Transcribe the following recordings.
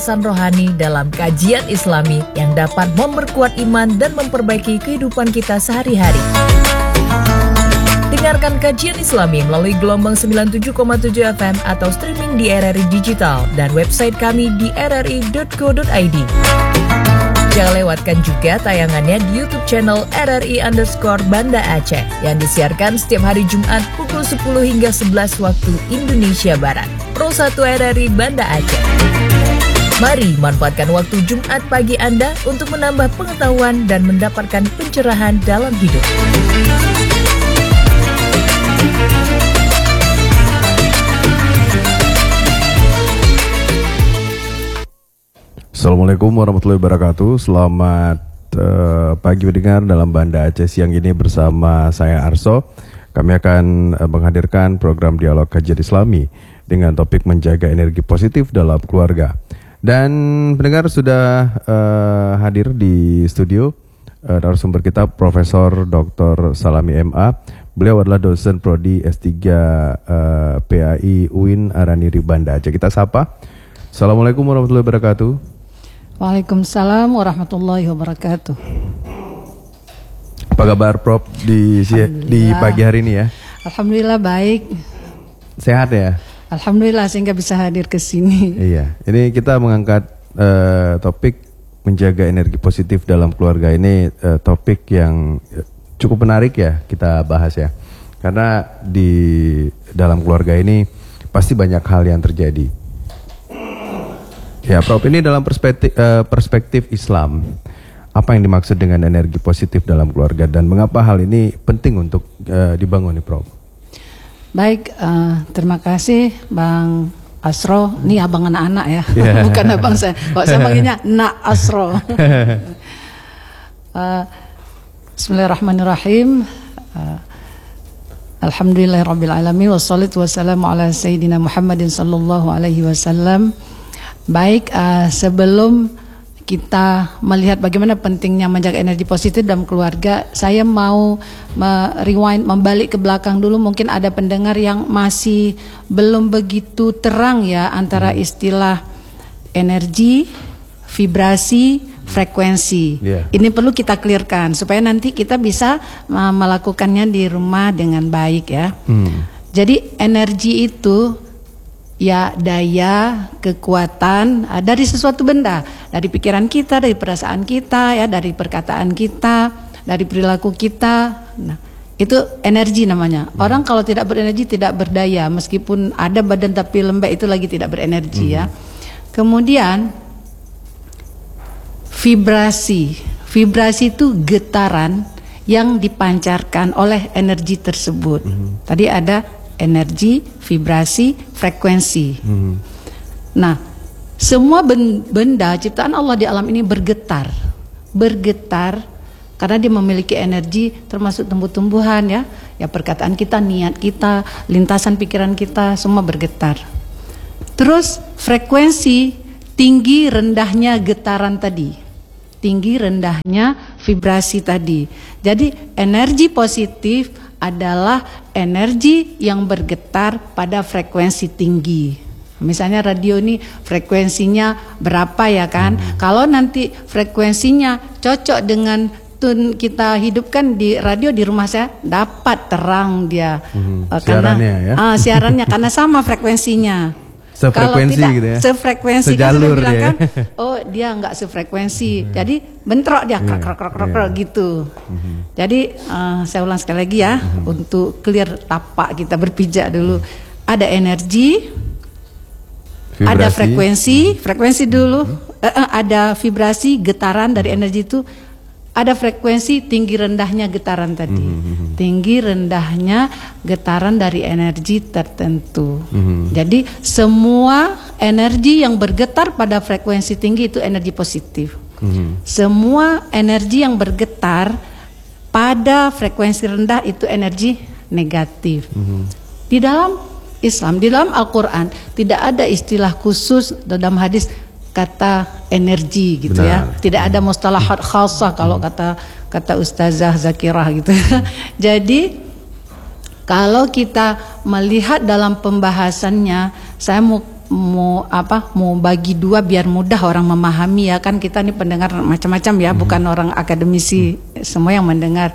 San rohani dalam kajian Islami yang dapat memperkuat iman dan memperbaiki kehidupan kita sehari-hari. Dengarkan kajian Islami melalui gelombang 97,7 FM atau streaming di RRI Digital dan website kami di rri.co.id. Jangan lewatkan juga tayangannya di YouTube channel RRI_Banda Aceh yang disiarkan setiap hari Jumat pukul 10 hingga 11 waktu Indonesia Barat. Pro 1 RRI Banda Aceh. Mari manfaatkan waktu Jumat pagi Anda untuk menambah pengetahuan dan mendapatkan pencerahan dalam hidup. Assalamualaikum warahmatullahi wabarakatuh. Selamat pagi pendengar dalam Banda Aceh siang ini bersama saya Arso. Kami akan menghadirkan program dialog kajian Islami dengan topik menjaga energi positif dalam keluarga. Dan pendengar sudah hadir di studio narasumber kita Profesor Dr. Salami MA. Beliau adalah dosen prodi S3 PAI UIN Araniri Banda Aceh. Kita sapa. Assalamualaikum warahmatullahi wabarakatuh. Waalaikumsalam warahmatullahi wabarakatuh. Apa kabar Prof di pagi hari ini ya? Alhamdulillah baik. Sehat ya? Alhamdulillah sehingga bisa hadir ke sini. Iya, ini kita mengangkat topik menjaga energi positif dalam keluarga. Ini topik yang cukup menarik ya kita bahas ya. Karena di dalam keluarga ini pasti banyak hal yang terjadi. Ya, Prof, ini dalam perspektif Islam, apa yang dimaksud dengan energi positif dalam keluarga dan mengapa hal ini penting untuk dibangun nih, Prof? Baik, terima kasih Bang Asro. Ini abang anak-anak ya, bukan abang saya. Kok saya panggilnya Nak Asro. Bismillahirrahmanirrahim. Alhamdulillahirrabbilalamin. Wassalatu wassalamu ala Sayyidina Muhammadin sallallahu alaihi wasallam. Baik, sebelum kita melihat bagaimana pentingnya menjaga energi positif dalam keluarga, saya mau membalik ke belakang dulu. Mungkin ada pendengar yang masih belum begitu terang ya antara istilah energi, vibrasi, frekuensi. Ini perlu kita clearkan supaya nanti kita bisa melakukannya di rumah dengan baik ya. Jadi energi itu ya daya, kekuatan dari sesuatu benda, dari pikiran kita, dari perasaan kita, ya dari perkataan kita, dari perilaku kita. Nah, itu energi namanya. Orang kalau tidak berenergi tidak berdaya, meskipun ada badan tapi lembek itu lagi tidak berenergi ya. Kemudian vibrasi. Vibrasi itu getaran yang dipancarkan oleh energi tersebut. Tadi ada energi, vibrasi, frekuensi. Nah, semua benda ciptaan Allah di alam ini bergetar karena dia memiliki energi, termasuk tumbuh-tumbuhan ya. Ya perkataan kita, niat kita, lintasan pikiran kita semua bergetar. Terus frekuensi, tinggi rendahnya getaran tadi, tinggi rendahnya vibrasi tadi. Jadi energi positif adalah energi yang bergetar pada frekuensi tinggi. Misalnya radio ini frekuensinya berapa ya kan? Kalau nanti frekuensinya cocok dengan tune kita hidupkan di radio di rumah saya, dapat terang dia. Siarannya ya? Siarannya karena sama frekuensinya. Sefrekuensi kalau tidak gitu ya? Sefrekuensi, sejalur kan dia. Kan, oh dia nggak sefrekuensi, jadi bentrok dia krok gitu. Jadi saya ulang sekali lagi ya, untuk clear tapak kita berpijak dulu. Ada energi, vibrasi. Ada frekuensi dulu, ada vibrasi, getaran dari energi itu. Ada frekuensi tinggi rendahnya getaran tadi. Tinggi rendahnya getaran dari energi tertentu. Jadi semua energi yang bergetar pada frekuensi tinggi itu energi positif. Semua energi yang bergetar pada frekuensi rendah itu energi negatif. Di dalam Islam, di dalam Al-Quran tidak ada istilah khusus dalam hadis kata energi gitu. Benar. Ya. Tidak ada mustalahat khasah kalau kata Ustazah Zakirah gitu. Jadi kalau kita melihat dalam pembahasannya, saya mau mau bagi dua biar mudah orang memahami ya, kan kita nih pendengar macam-macam ya, bukan orang akademisi semua yang mendengar.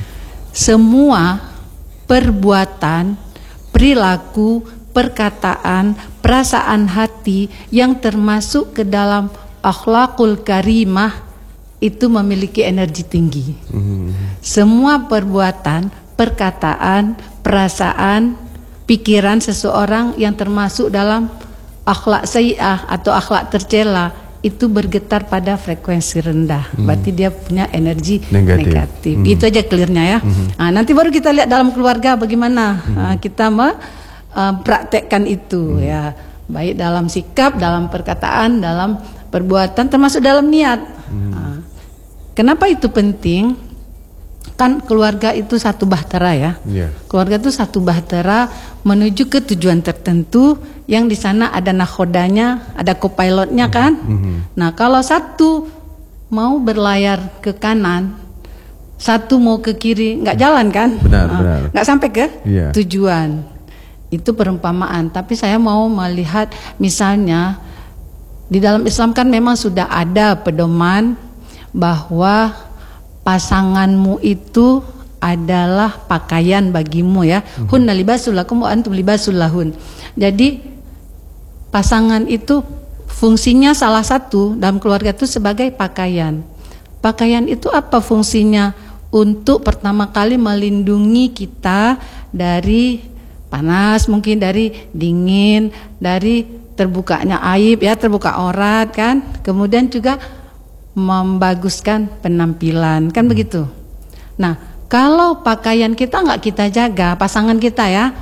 Semua perbuatan, perilaku, perkataan, perasaan hati yang termasuk ke dalam akhlakul karimah itu memiliki energi tinggi. Semua perbuatan, perkataan, perasaan, pikiran seseorang yang termasuk dalam akhlak sayyi'ah atau akhlak tercela itu bergetar pada frekuensi rendah. Berarti dia punya energi negatif. Itu aja clearnya ya. Nah, nanti baru kita lihat dalam keluarga bagaimana kita mempraktekkan itu ya, baik dalam sikap, dalam perkataan, dalam perbuatan, termasuk dalam niat. Nah, kenapa itu penting? Kan keluarga itu satu bahtera ya. Keluarga itu satu bahtera menuju ke tujuan tertentu yang di sana ada nakhodanya, ada co-pilotnya kan. Nah, kalau satu mau berlayar ke kanan, satu mau ke kiri, nggak jalan kan? Benar. Nggak sampai ke tujuan. Itu perumpamaan. Tapi saya mau melihat misalnya di dalam Islam kan memang sudah ada pedoman bahwa pasanganmu itu adalah pakaian bagimu ya. Hunna libasul lakum wa antum libasul lahun. Jadi pasangan itu fungsinya salah satu dalam keluarga itu sebagai pakaian. Pakaian itu apa fungsinya? Untuk pertama kali melindungi kita dari panas, mungkin dari dingin, dari terbukanya aib ya, terbuka aurat kan. Kemudian juga membaguskan penampilan kan begitu. Nah, kalau pakaian kita nggak kita jaga, pasangan kita ya,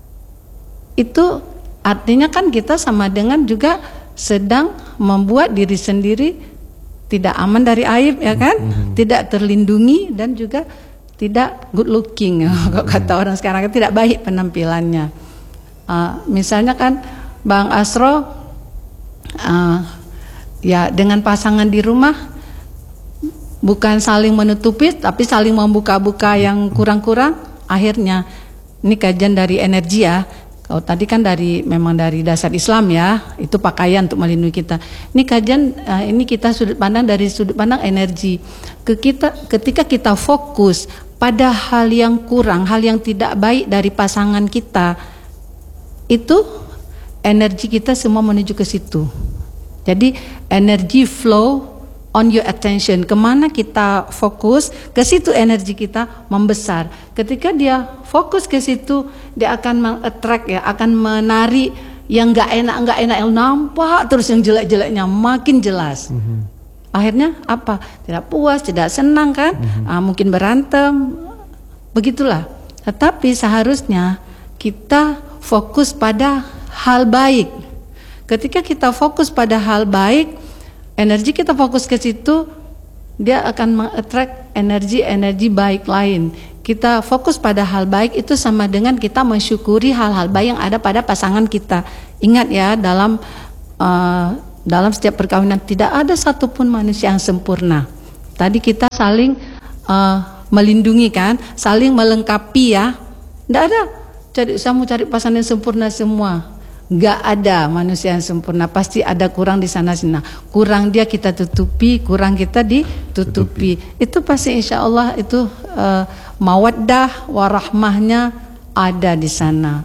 itu artinya kan kita sama dengan juga sedang membuat diri sendiri tidak aman dari aib ya kan, tidak terlindungi dan juga tidak good looking kalau kata orang sekarang, tidak baik penampilannya. Misalnya kan Bang Asro ya dengan pasangan di rumah bukan saling menutupi tapi saling membuka-buka yang kurang-kurang. Akhirnya ini kajian dari energi ya. Kalau tadi kan memang dari dasar Islam ya, itu pakaian untuk melindungi kita. Ini kajian ini kita sudut pandang dari sudut pandang energi. Ketika kita fokus pada hal yang kurang, hal yang tidak baik dari pasangan kita, itu energi kita semua menuju ke situ. Jadi energi flow on your attention, kemana kita fokus, ke situ energi kita membesar. Ketika dia fokus ke situ, dia akan meng-attract ya, akan menarik yang nggak enak yang nampak terus, yang jelek-jeleknya makin jelas. Akhirnya apa? Tidak puas, tidak senang kan? Mungkin berantem, begitulah. Tetapi seharusnya kita fokus pada hal baik. Ketika kita fokus pada hal baik, energi kita fokus ke situ, dia akan meng-attract energi baik lain. Kita fokus pada hal baik itu sama dengan kita mensyukuri hal-hal baik yang ada pada pasangan kita. Ingat ya, dalam setiap perkawinan tidak ada satupun manusia yang sempurna. Tadi kita saling melindungi kan, saling melengkapi ya. Tidak ada saya mau cari pasangan yang sempurna semua. Gak ada manusia yang sempurna, pasti ada kurang di sana sini. Kurang dia kita tutupi, kurang kita ditutupi. Itu pasti insya Allah itu mawaddah warahmahnya ada di sana.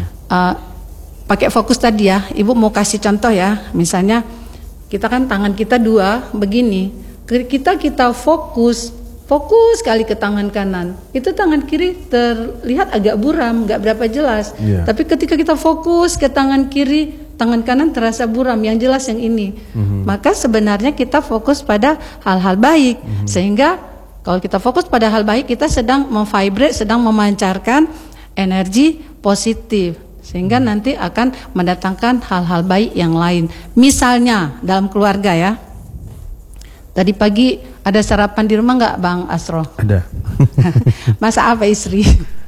Pakai fokus tadi ya, Ibu mau kasih contoh ya. Misalnya kita kan tangan kita dua begini, kita fokus sekali ke tangan kanan, itu tangan kiri terlihat agak buram, nggak berapa jelas. Tapi ketika kita fokus ke tangan kiri, tangan kanan terasa buram, yang jelas yang ini. Maka sebenarnya kita fokus pada hal-hal baik, sehingga kalau kita fokus pada hal baik, kita sedang memvibrate, sedang memancarkan energi positif, sehingga nanti akan mendatangkan hal-hal baik yang lain. Misalnya dalam keluarga ya, tadi pagi ada sarapan di rumah nggak Bang Asro? Ada. Masa apa istri?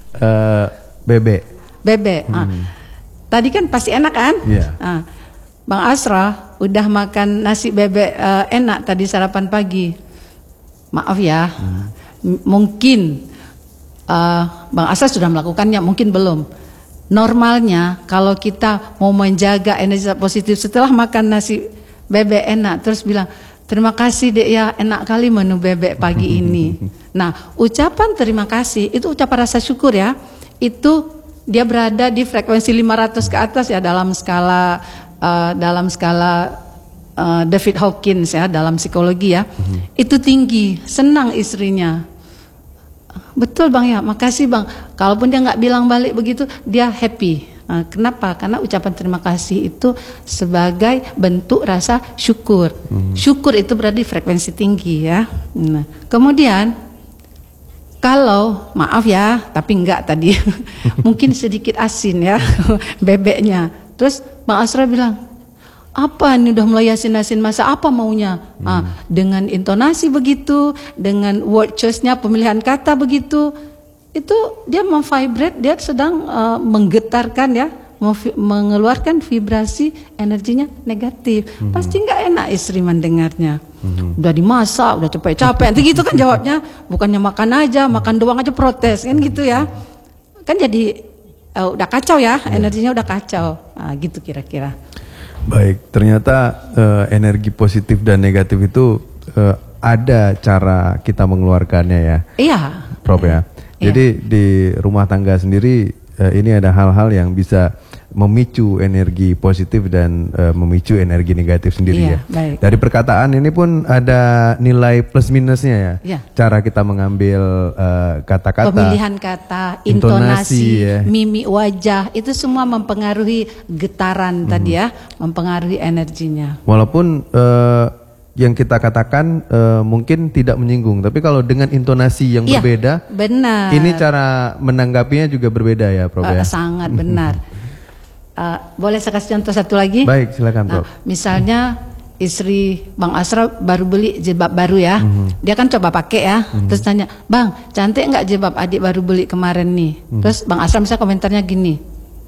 Bebek. Bebek. Tadi kan pasti enak kan? Yeah. Bang Asro udah makan nasi bebek enak tadi sarapan pagi. Maaf ya, mungkin Bang Asro sudah melakukannya, mungkin belum. normalnya kalau kita mau menjaga energi positif setelah makan nasi bebek enak, terus bilang terima kasih dek ya, enak kali menu bebek pagi ini. Nah, ucapan terima kasih itu ucapan rasa syukur ya. Itu dia berada di frekuensi 500 ke atas ya dalam skala David Hawkins ya dalam psikologi ya. Itu tinggi, senang istrinya. Betul bang ya, makasih bang. Kalaupun dia nggak bilang balik begitu, dia happy. Kenapa? Karena ucapan terima kasih itu sebagai bentuk rasa syukur. Syukur itu berarti frekuensi tinggi ya. Nah, kemudian kalau maaf ya, tapi enggak tadi mungkin sedikit asin ya bebeknya. Terus Bang Asra bilang, apa ini udah mulai asin-asin, masa apa maunya? Dengan intonasi begitu, dengan word choice-nya, pemilihan kata begitu, itu dia memvibrate, dia sedang menggetarkan ya, mengeluarkan vibrasi energinya negatif. Pasti nggak enak istri mendengarnya. Udah dimasak, udah capek-capek, nanti gitu kan jawabnya, bukannya makan aja, makan doang aja protes kan gitu ya. Kan jadi udah kacau ya, energinya udah kacau. Gitu kira-kira. Baik, ternyata energi positif dan negatif itu ada cara kita mengeluarkannya ya. Iya. Prof ya. Jadi di rumah tangga sendiri ini ada hal-hal yang bisa memicu energi positif dan memicu energi negatif sendiri ya. Baik. Dari perkataan ini pun ada nilai plus minusnya ya. Cara kita mengambil kata-kata, pemilihan kata, intonasi, mimik wajah, itu semua mempengaruhi getaran tadi ya, mempengaruhi energinya. Walaupun yang kita katakan mungkin tidak menyinggung, tapi kalau dengan intonasi yang berbeda, benar. Ini cara menanggapinya juga berbeda ya, Prof ya. Sangat benar. Boleh saya kasih contoh satu lagi? Baik, silakan Prof. Misalnya istri Bang Asra baru beli jilbab baru ya, dia kan coba pakai ya, terus tanya, Bang cantik nggak jilbab adik baru beli kemarin nih? Terus Bang Asra misalnya komentarnya gini,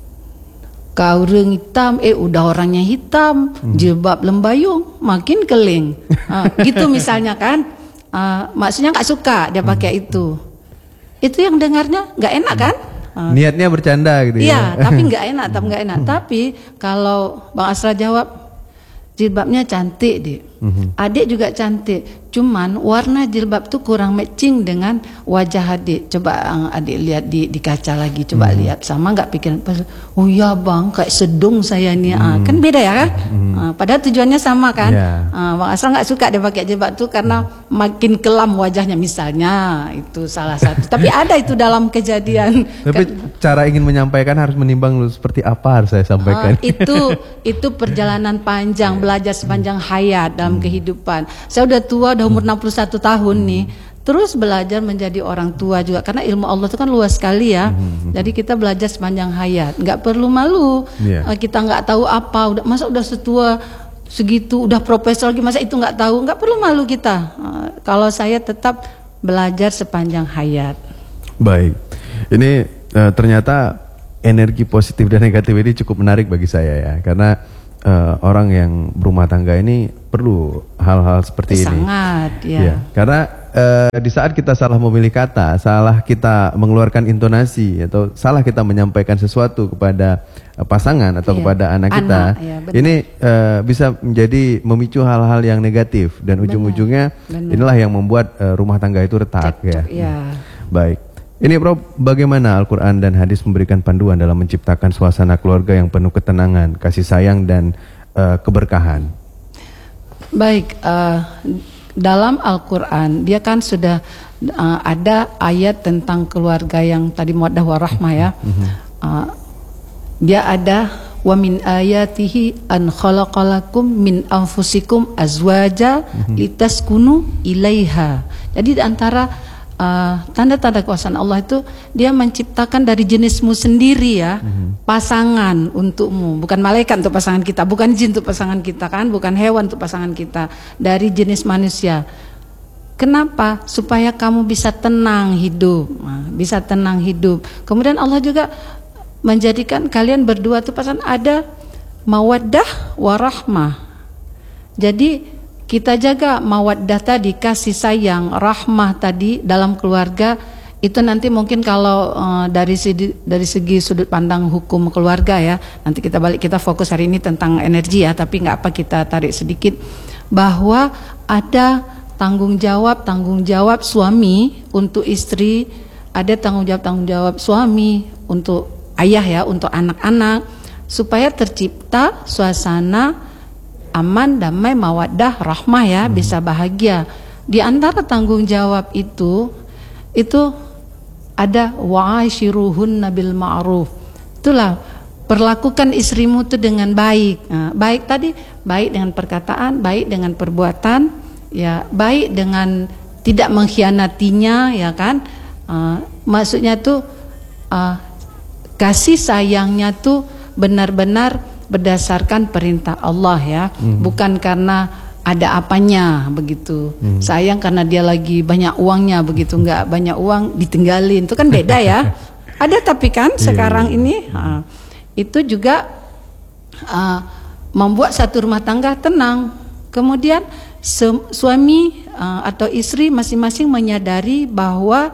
kau reng hitam, udah orangnya hitam, jilbab lembayung, makin keling. Gitu misalnya kan, maksudnya nggak suka dia pakai itu. Itu yang dengarnya nggak enak kan? Niatnya bercanda gitu ya. Iya, tapi nggak enak, Tapi kalau Bang Asra jawab, jilbabnya cantik deh. Adik juga cantik, cuman warna jilbab tuh kurang matching dengan wajah adik. Coba adik lihat di kaca lagi, coba lihat sama nggak pikiran? Oh ya bang, kayak sedung saya nih. Kan beda ya kan? Padahal tujuannya sama kan? Bang Asra nggak suka dia pakai jilbab tuh karena makin kelam wajahnya misalnya, itu salah satu. Tapi ada itu dalam kejadian. Tapi cara ingin menyampaikan harus menimbang dulu seperti apa harus saya sampaikan. Itu perjalanan panjang, belajar sepanjang hayat dalam kehidupan. Saya udah tua, udah umur 61 tahun nih. Terus belajar menjadi orang tua juga, karena ilmu Allah itu kan luas sekali ya. Jadi kita belajar sepanjang hayat, nggak perlu malu. Kita nggak tahu apa, masa udah setua segitu, udah profesor lagi, masa itu nggak tahu? Nggak perlu malu kita. Kalau saya tetap belajar sepanjang hayat. Baik, ini ternyata energi positif dan negatif ini cukup menarik bagi saya ya, karena orang yang berumah tangga ini perlu hal-hal seperti ini. Sangat, ya. Karena di saat kita salah memilih kata, salah kita mengeluarkan intonasi, atau salah kita menyampaikan sesuatu kepada pasangan atau kepada anak kita, ini bisa menjadi memicu hal-hal yang negatif dan ujung-ujungnya inilah yang membuat rumah tangga itu retak. Baik. Ini Prof, bagaimana Al-Quran dan hadis memberikan panduan dalam menciptakan suasana keluarga yang penuh ketenangan, kasih sayang, dan keberkahan? Baik, dalam Al-Quran dia kan sudah ada ayat tentang keluarga yang tadi mawaddah warahmah ya. Dia ada wa min ayatihi an khalaqalakum min anfusikum azwaja litaskunu ilaiha. Jadi di antara tanda-tanda kekuasaan Allah itu dia menciptakan dari jenismu sendiri ya, pasangan untukmu, bukan malaikat untuk pasangan kita, bukan jin untuk pasangan kita kan, bukan hewan untuk pasangan kita, dari jenis manusia. Kenapa? Supaya kamu bisa tenang hidup, bisa tenang hidup. Kemudian Allah juga menjadikan kalian berdua itu pasangan ada mawaddah warahmah. Jadi kita jaga mawaddah tadi, kasih sayang, rahmah tadi dalam keluarga, itu nanti mungkin kalau dari segi sudut pandang hukum keluarga ya, nanti kita fokus hari ini tentang energi ya, tapi nggak apa kita tarik sedikit bahwa ada tanggung jawab suami untuk istri, ada tanggung jawab suami untuk ayah ya, untuk anak-anak, supaya tercipta suasana aman, damai, mawaddah, rahmah ya, bisa bahagia. Di antara tanggung jawab itu ada wa'ashiruhunna bil ma'ruf. Itulah, perlakukan istrimu itu dengan baik. Nah, baik tadi, baik dengan perkataan, baik dengan perbuatan, ya, baik dengan tidak mengkhianatinya, ya kan? Maksudnya tuh kasih sayangnya tuh benar-benar berdasarkan perintah Allah ya, bukan karena ada apanya begitu. Sayang karena dia lagi banyak uangnya begitu, nggak banyak uang ditinggalin, itu kan beda ya. Ada tapi kan sekarang ini itu juga membuat satu rumah tangga tenang. Kemudian suami atau istri masing-masing menyadari bahwa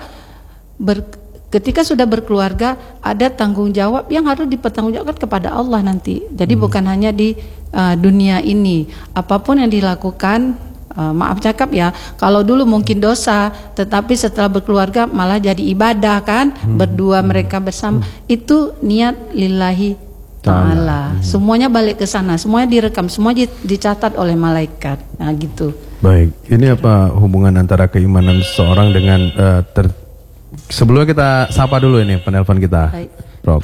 ketika sudah berkeluarga ada tanggung jawab yang harus dipertanggungjawabkan kepada Allah nanti. Jadi bukan hanya di dunia ini, apapun yang dilakukan, maaf cakap ya, kalau dulu mungkin dosa, tetapi setelah berkeluarga malah jadi ibadah kan, berdua mereka bersama, itu niat lillahi ta'ala. Semuanya balik ke sana, semuanya direkam, semua dicatat oleh malaikat. Nah gitu. Baik, ini apa hubungan antara keimanan seseorang dengan sebelumnya kita sapa dulu ini penelpon kita. Baik. Rob.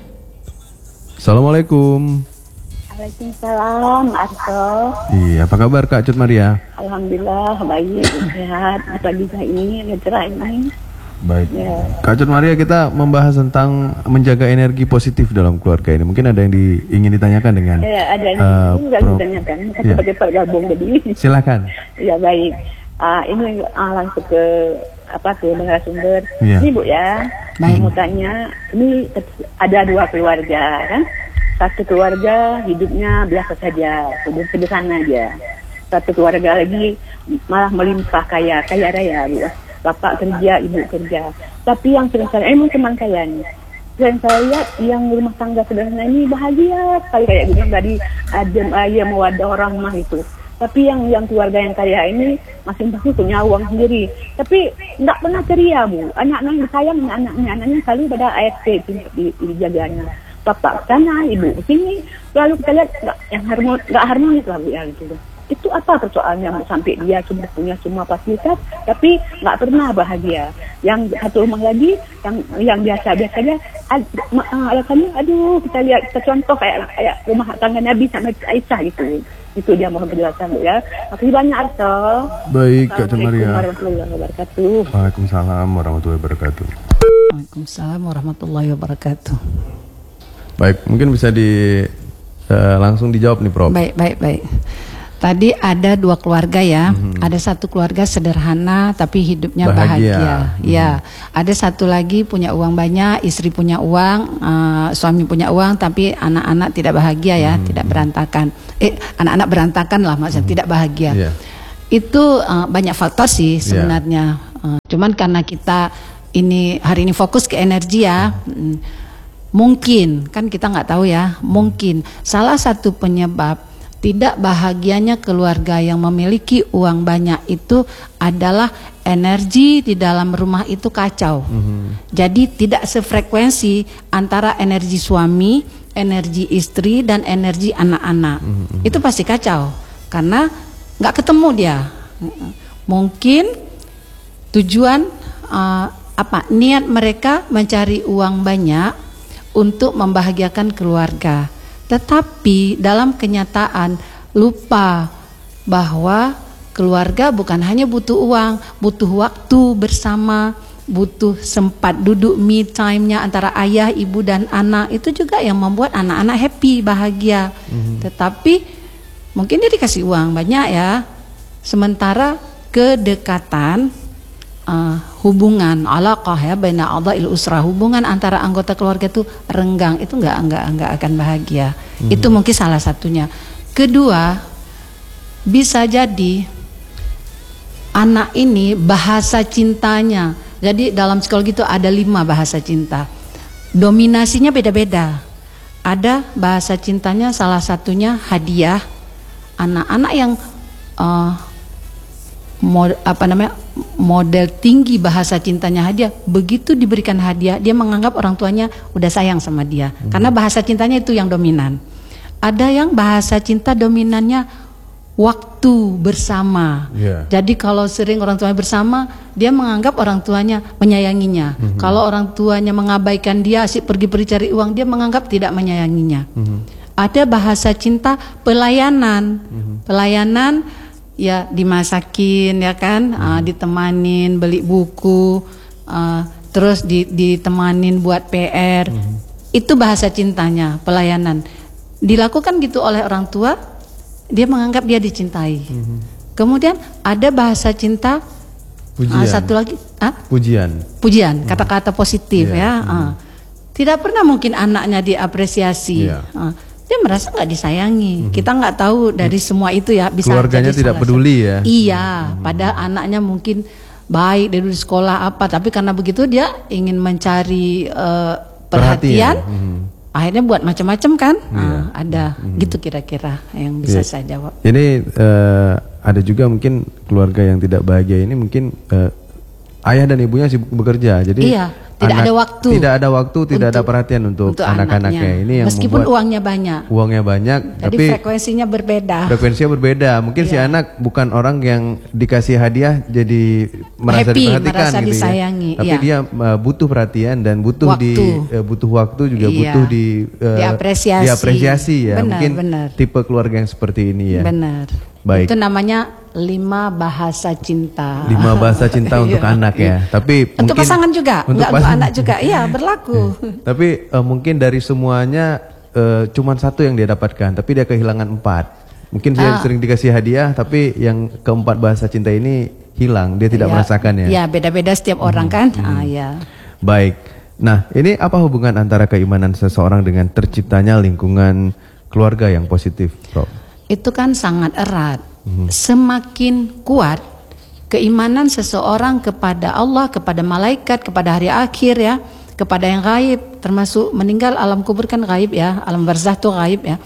Assalamualaikum. Waalaikumsalam, Arso. Iya, apa kabar Kak Cut Maria? Alhamdulillah baik, sehat. Pagi ini cerah ini. Baik. Ya. Kak Cut Maria, kita membahas tentang menjaga energi positif dalam keluarga ini. Mungkin ada yang ingin ditanyakan dengan ada yang ditanyakan. Cepat-cepat gabung jadi. Silakan. Ya baik. Ini langsung ke narasumber. Ya. Ini Bu ya. Mau tanya, ini ada 2 keluarga kan? Satu keluarga hidupnya biasa saja, sederhana aja. Satu keluarga lagi malah melimpah kaya raya, Bu. Bapak kerja, ibu kerja. Tapi yang sering saya, teman saya nih, sering saya lihat yang rumah tangga sederhana ini bahagia sekali, kayak bilang tadi adem ayam mawaddah orang mah itu. Tapi yang keluarga yang kaya ini masing-masing punya uang sendiri. Tapi nggak pernah ceria, Bu. Anak-anak disayang, anaknya selalu pada ART dijaganya. Bapak sana, ibu sini, lalu kita lihat nggak harmonis lah Bu ya gitu. Itu apa persoalannya sampai dia sudah punya semua fasilitas, tapi nggak pernah bahagia. Yang satu rumah lagi, yang biasa-biasa aja, alasannya, aduh kita lihat kita contoh kayak rumah tangga Nabi sama Aisyah gitu. Itu dia mohon penjelasan Bu ya. Makasih banyak Arso. Baik Kak Cut Maria. Warahmatullahi wabarakatuh. Waalaikumsalam warahmatullahi wabarakatuh. Waalaikumsalam warahmatullahi wabarakatuh. Baik, mungkin bisa langsung dijawab nih Prof. Baik. Tadi ada 2 keluarga ya. Ada satu keluarga sederhana tapi hidupnya bahagia. Ya, ada satu lagi punya uang banyak, istri punya uang, suami punya uang, tapi anak-anak tidak bahagia ya, tidak berantakan. Anak-anak berantakan lah maksudnya, tidak bahagia. Itu banyak faktor sih sebenarnya. Cuman karena kita hari ini fokus ke energi ya. Mungkin, kan kita nggak tahu ya, mungkin salah satu penyebab tidak bahagianya keluarga yang memiliki uang banyak itu adalah energi di dalam rumah itu kacau. Jadi tidak sefrekuensi antara energi suami, energi istri, dan energi anak-anak. Itu pasti kacau, karena nggak ketemu dia. Mungkin tujuan niat mereka mencari uang banyak untuk membahagiakan keluarga, tetapi dalam kenyataan lupa bahwa keluarga bukan hanya butuh uang, butuh waktu bersama, butuh sempat duduk me time-nya antara ayah, ibu dan anak. Itu juga yang membuat anak-anak happy, bahagia. Tetapi mungkin dia dikasih uang banyak ya, sementara kedekatan hubungan alaqah ya baina a'dha'il usrah, hubungan antara anggota keluarga itu renggang, itu enggak akan bahagia. Itu mungkin salah satunya. Kedua, bisa jadi anak ini bahasa cintanya Jadi dalam psikologi itu ada 5 bahasa cinta. Dominasinya beda-beda. Ada bahasa cintanya salah satunya hadiah. Anak-anak yang model tinggi bahasa cintanya hadiah, begitu diberikan hadiah dia menganggap orang tuanya udah sayang sama dia, karena bahasa cintanya itu yang dominan. Ada yang bahasa cinta dominannya waktu bersama. Jadi kalau sering orang tuanya bersama, dia menganggap orang tuanya menyayanginya. Kalau orang tuanya mengabaikan dia, asik pergi-pergi cari uang, dia menganggap tidak menyayanginya. Ada bahasa cinta pelayanan. Pelayanan ya dimasakin ya kan, ditemanin beli buku, terus ditemanin buat PR. Itu bahasa cintanya, pelayanan. Dilakukan gitu oleh orang tua, dia menganggap dia dicintai. Kemudian ada bahasa cinta pujian. Satu lagi pujian, kata-kata positif ya. Tidak pernah mungkin anaknya diapresiasi. Dia merasa nggak disayangi. Kita nggak tahu dari semua itu ya, bisa keluarganya jadi tidak peduli ya. Iya, padahal anaknya mungkin baik dari dulu sekolah apa, tapi karena begitu dia ingin mencari perhatian. Akhirnya buat macam-macam kan. Ada gitu kira-kira yang bisa saya jawab. Ini ada juga mungkin keluarga yang tidak bahagia ini mungkin ayah dan ibunya sibuk bekerja, jadi tidak ada waktu, tidak ada perhatian untuk anak-anaknya. Ini yang meskipun membuat uangnya banyak, jadi tapi frekuensinya berbeda. Mungkin si anak bukan orang yang dikasih hadiah jadi merasa happy, diperhatikan merasa gitu disayangi, ya. Tapi dia butuh perhatian dan butuh waktu juga, butuh diapresiasi ya. Benar, mungkin benar. Tipe keluarga yang seperti ini ya. Benar. Baik. Itu namanya 5 bahasa cinta. 5 bahasa cinta untuk anak ya. Tapi untuk mungkin pasangan juga, untuk anak juga. Iya, berlaku. Tapi mungkin dari semuanya cuman 1 yang dia dapatkan, tapi dia kehilangan 4. Mungkin dia sering dikasih hadiah, tapi yang keempat bahasa cinta ini hilang, dia tidak merasakannya. Ya, beda-beda setiap orang kan. Ya. Baik. Nah, ini apa hubungan antara keimanan seseorang dengan terciptanya lingkungan keluarga yang positif, Prof? Itu kan sangat erat. Semakin kuat keimanan seseorang kepada Allah, kepada malaikat, kepada hari akhir ya, kepada yang gaib, termasuk meninggal, alam kubur kan gaib ya, alam barzah itu gaib ya.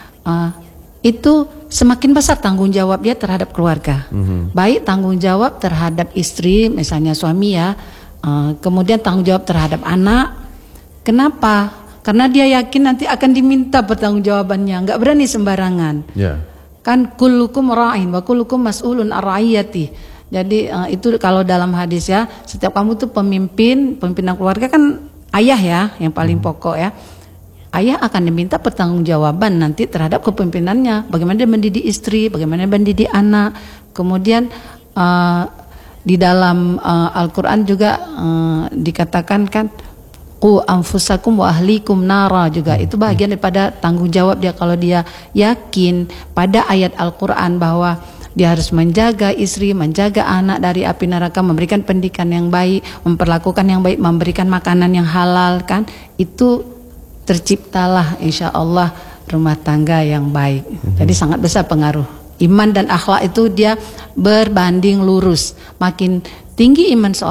Itu semakin besar tanggung jawab dia terhadap keluarga. Baik tanggung jawab terhadap istri, misalnya suami ya, kemudian tanggung jawab terhadap anak. Kenapa? Karena dia yakin nanti akan diminta pertanggungjawabannya, nggak berani sembarangan. Kan kullukum ra'in wa kullukum mas'ulun ar ra'iyati. Jadi itu kalau dalam hadis ya, setiap kamu tuh pemimpinan keluarga kan ayah ya, yang paling pokok ya. Ayah akan diminta pertanggungjawaban nanti terhadap kepemimpinannya. Bagaimana dia mendidik istri, bagaimana dia mendidik anak. Kemudian di dalam Al-Quran juga dikatakan kan, qu anfusakum wa ahlikum nara juga. Itu bagian daripada tanggung jawab dia kalau dia yakin pada ayat Al-Quran bahwa dia harus menjaga istri, menjaga anak dari api neraka, memberikan pendidikan yang baik, memperlakukan yang baik, memberikan makanan yang halal kan. Itu terciptalah insya Allah rumah tangga yang baik. Jadi sangat besar pengaruh. Iman dan akhlak itu dia berbanding lurus. Makin tinggi iman